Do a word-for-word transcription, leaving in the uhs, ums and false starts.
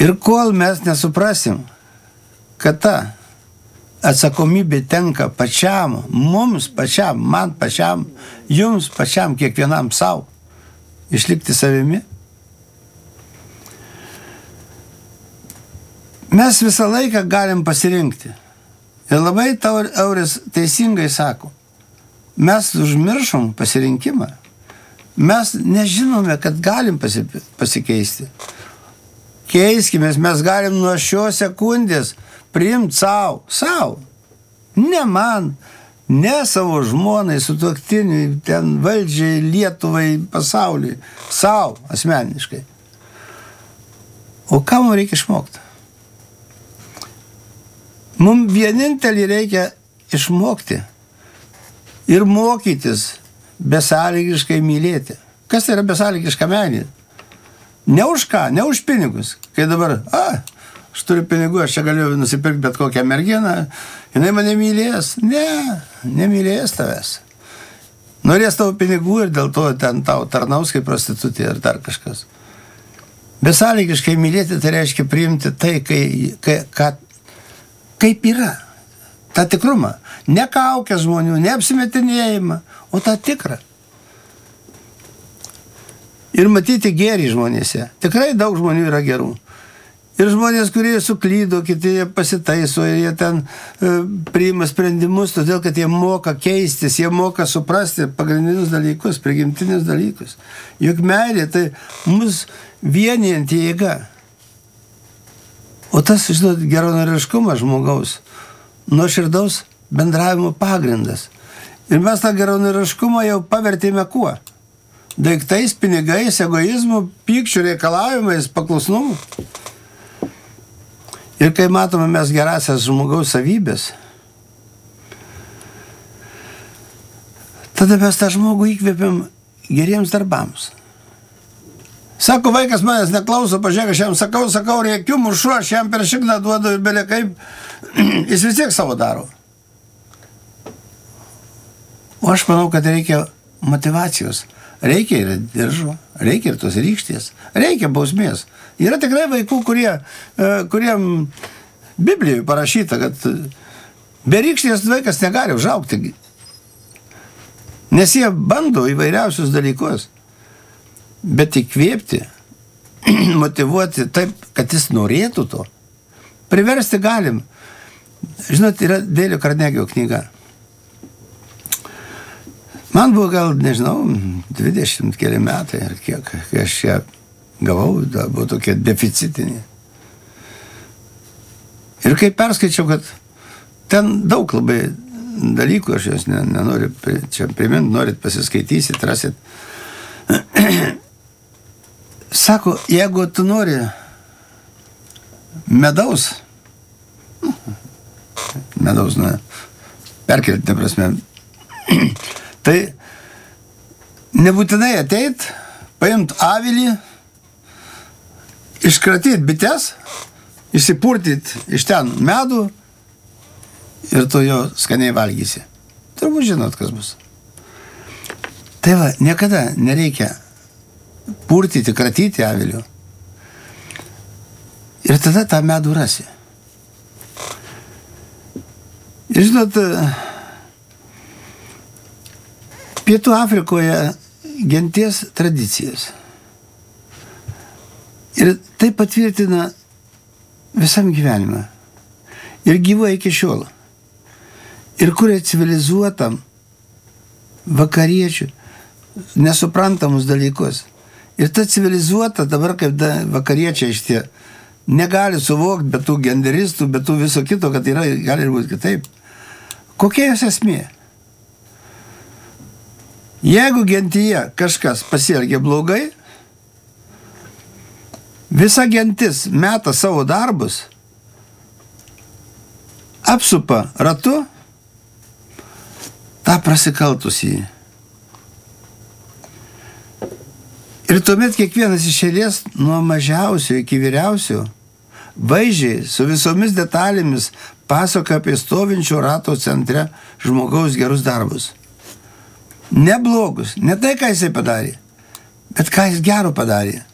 Ir kol mes nesuprasim, kad ta atsakomybė tenka pačiam, mums pačiam, man pačiam, jums pačiam, kiekvienam savo, išlikti savimi, mes visą laiką galim pasirinkti. Ir labai Auris teisingai sako, mes užmiršom pasirinkimą. Mes nežinome, kad galim pasikeisti. Keiskimės, mes galim nuo šios sekundės priimti savo, savo. Ne man, ne savo žmonai, sutuoktiniui, ten valdžiai, Lietuvai, pasauliui, savo asmeniškai. O ką mums reikia išmokti? Mums vienintelį reikia išmokti ir mokytis besąlygiškai mylėti. Kas tai yra besąlygiška meilė? Ne už ką, ne už pinigus. Kai dabar, a, aš turiu pinigų, aš čia galiu nusipirkti bet kokią merginą, jinai mane mylės. Ne, nemylės tavęs. Norės tavo pinigų ir dėl to ten tau tarnaus kaip prostitutė ar dar kažkas. Besąlygiškai mylėti tai reiškia priimti tai, kai, kai, kad, kaip yra. Ta tikrumą. Ne kaukės žmonių, ne apsimetinėjimą, o tą tikrą. Ir matyti gėrį žmonėse. Tikrai daug žmonių yra gerų. Ir žmonės, kurie suklydo, kiti jie pasitaiso, ir jie ten e, priima sprendimus, todėl, kad jie moka keistis, jie moka suprasti pagrindinius dalykus, prigimtinius dalykus. Juk meilė tai mus vienijanti jėga. O tas, žinot, geranoriškumas žmogaus, nuoširdaus bendravimo pagrindas. Ir mes tą geranoriškumą jau pavertėme kuo? Daiktais, pinigais, egoizmu, pykčių reikalavimais, paklusnumu. Ir kai matome mes gerasias žmogaus savybės, tada mes tą žmogų įkvėpiam geriems darbams. Sako, vaikas manęs neklauso, pažiūrėk, aš jam sakau, sakau, rėkiu, mušu, aš jam per šikną duodu ir belia kaip, jis vis tiek savo daro. O aš manau, kad reikia motyvacijos. Reikia ir diržo, reikia ir tos rykštės, reikia bausmės. Yra tikrai vaikų, kurie, kuriem Biblijoje parašyta, kad be rykštės vaikas negali užaugti. Nes jie bando įvairiausius dalykus. Bet įkvėpti, motyvuoti taip, kad jis norėtų to. Priversti galim. Žinot, yra Dėlio Karnegio knyga. Man buvo gal, nežinau, dvidešimt keli metai, ar kiek, kai aš ją gavau, da, buvo tokia deficitinė. Ir kai perskaičiau, kad ten daug labai dalykų, aš jos nenoriu čia priminti, norit pasiskaitysit, rasit. Sako, jeigu tu nori medaus, medaus, na, perkelti, prasme, tai nebūtinai ateit, paimt avilį, iškratyt bites, išsipurtyt iš ten medų ir tu jo skaniai valgysi. Turbūt žinot, kas bus. Tai va, niekada nereikia purtyti, kratyti avilių. Ir tada tą medų rasi. Ir žinot, Pietų Afrikoje genties tradicijas. Ir tai patvirtina visam gyvenimą. Ir gyvuoja iki šiol. Ir kuria civilizuotam vakariečių nesuprantamus dalykus. Ir ta civilizuota dabar kaip da, vakariečiai šitie negali suvokti be tų genderistų, be tų viso kito, kad yra, gali būti kitaip. Kokia jos esmė? Jeigu gentyje kažkas pasielgia blogai, visa gentis meta savo darbus, apsupa ratu tą prasikaltusį. Ir tuomet kiekvienas iš eilės nuo mažiausio iki vyriausio vaizdžiai su visomis detalėmis pasakoja apie stovinčio rato centre žmogaus gerus darbus. Ne blogus, ne tai, ką jisai padarė, bet ką jis gero padarė.